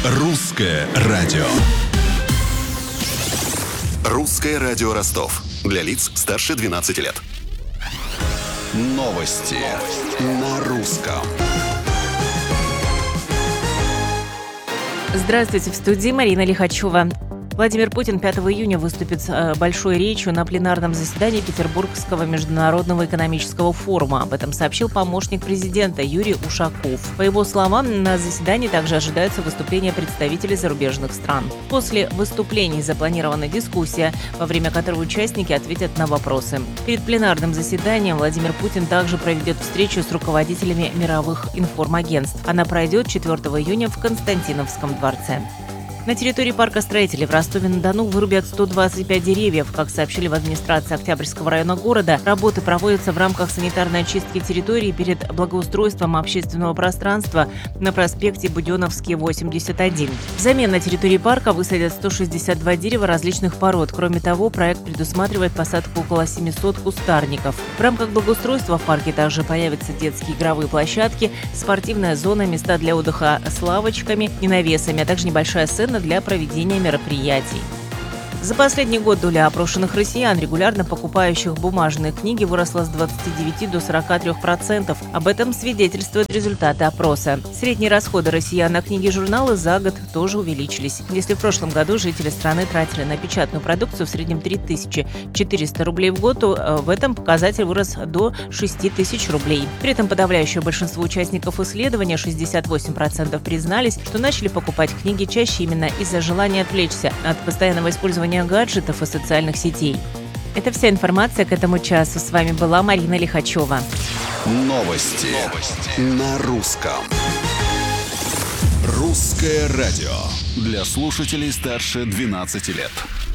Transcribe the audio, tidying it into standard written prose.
Русское радио. Русское радио Ростов. Для лиц старше 12 лет. Новости на русском. Здравствуйте, в студии Марина Лихачева. Владимир Путин 5 июня выступит с большой речью на пленарном заседании Петербургского международного экономического форума. Об этом сообщил помощник президента Юрий Ушаков. По его словам, на заседании также ожидаются выступления представителей зарубежных стран. После выступлений запланирована дискуссия, во время которой участники ответят на вопросы. Перед пленарным заседанием Владимир Путин также проведет встречу с руководителями мировых информагентств. Она пройдет 4 июня в Константиновском дворце. На территории парка строителей в Ростове-на-Дону вырубят 125 деревьев. Как сообщили в администрации Октябрьского района города, работы проводятся в рамках санитарной очистки территории перед благоустройством общественного пространства на проспекте Буденновский, 81. Взамен на территории парка высадят 162 дерева различных пород. Кроме того, проект предусматривает посадку около 700 кустарников. В рамках благоустройства в парке также появятся детские игровые площадки, спортивная зона, места для отдыха с лавочками и навесами, а также небольшая сцена для проведения мероприятий. За последний год доля опрошенных россиян, регулярно покупающих бумажные книги, выросла с 29 до 43%. Об этом свидетельствуют результаты опроса. Средние расходы россиян на книги и журналы за год тоже увеличились. Если в прошлом году жители страны тратили на печатную продукцию в среднем 3400 рублей в год, то в этом показатель вырос до 6000 рублей. При этом подавляющее большинство участников исследования, 68%, признались, что начали покупать книги чаще именно из-за желания отвлечься от постоянного использования гаджетов и социальных сетей. Это вся информация к этому часу. С вами была Марина Лихачева. Новости на русском. Русское радио. Для слушателей старше 12 лет.